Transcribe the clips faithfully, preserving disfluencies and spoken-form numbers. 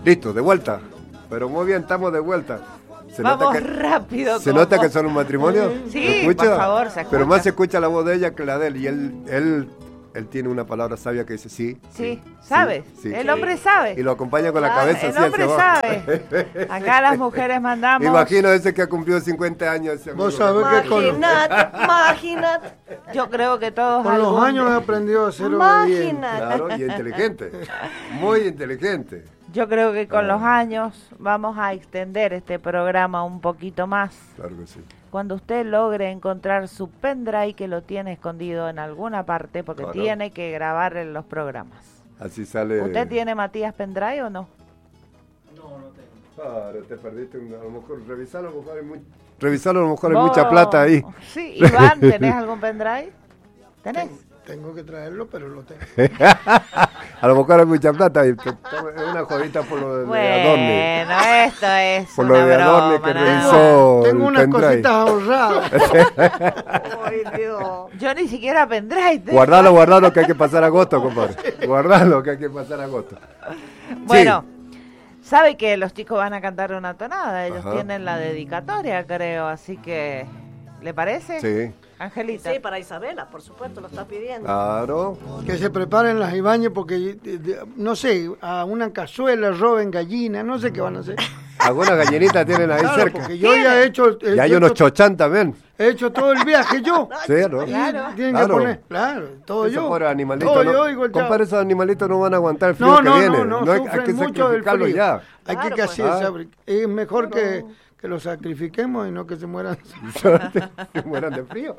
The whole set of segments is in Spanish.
Listo, de vuelta. Pero muy bien, estamos de vuelta. Se Vamos nota que, rápido. ¿Se como? nota que son un matrimonio? Sí, por favor, se escucha. Pero más se escucha la voz de ella que la de él. Y él, él, él tiene una palabra sabia que dice sí. Sí, sí sabe. Sí, el sí. hombre sabe. Y lo acompaña con la ah, cabeza. El hombre sabe. Acá las mujeres mandamos. Imagino ese que ha cumplido cincuenta años. Ese Vos sabés que con Imagínate, imagínate. Yo creo que todos con los años he aprendido a ser obediente. Claro, y inteligente. Muy inteligente. Yo creo que con los años vamos a extender este programa un poquito más. Claro que sí. Cuando usted logre encontrar su pendrive que lo tiene escondido en alguna parte, porque claro. tiene que grabar en los programas. Así sale. ¿Usted tiene, Matías, pendrive o no? No, no tengo. Claro, te perdiste. Un, a lo mejor, revisarlo a lo mejor hay, muy, revisarlo, a lo mejor hay mucha plata ahí. Sí, Iván, ¿tenés algún pendrive? ¿Tenés? Tengo, tengo que traerlo, pero lo tengo. A lo mejor hay mucha plata y es una jodita por lo de bueno, Adorni. Bueno, esto es por una lo de Adorni broma, que ¿no? revisó. Tengo unas cositas ahorradas. Ay, Dios. Yo ni siquiera pendrive. Guardalo, guardalo que hay que pasar agosto, compadre. Guardalo que hay que pasar agosto. Bueno, sí. Sabe que los chicos van a cantar una tonada. Ellos Ajá. tienen la dedicatoria, creo, así que ¿le parece? Sí. Angelita. Sí, para Isabela, por supuesto, lo está pidiendo. Claro. Que se preparen las Ibañez porque, no sé, a una cazuela roben gallina, no sé qué van a hacer. Algunas gallinitas tienen ahí claro, cerca. Porque yo ya he hecho... He y hay hecho, unos chochán también. He hecho todo el viaje yo. Sí, ¿no? Claro. Tienen claro. que poner, claro, todo Eso yo. Por animalito, todo no, yo, igual compadre, esos animalitos no van a aguantar el frío no, que no, viene. No, no, no hay, sufren hay que mucho del frío. ya. Hay claro, que pues. hacer, ah. es mejor no. que, que los sacrifiquemos y no que se mueran. Se mueran de frío.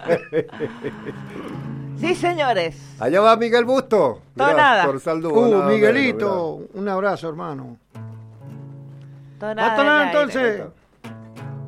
Sí, señores. Allá va Miguel Busto. Tonada. Por saldo, uh, nada, Miguelito, mira, un abrazo, hermano. Tonada. Tonada entonces.